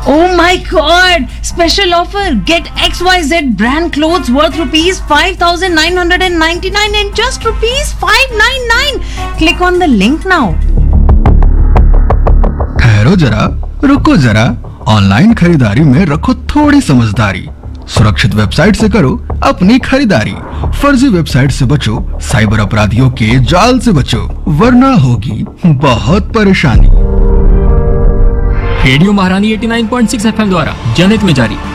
Oh my God! Special offer. Get XYZ brand clothes worth rupees 5,999 in just rupees 599. Click on the link now. ठहरो जरा, रुको जरा, online खरीदारी में रखो थोड़ी समझदारी। सुरक्षित वेबसाइट से करो अपनी खरीदारी। फर्जी वेबसाइट से बचो, साइबर अपराधियों के जाल से बचो, वरना होगी बहुत परेशानी। रेडियो महारानी 89.6 FM द्वारा जनहित में जारी।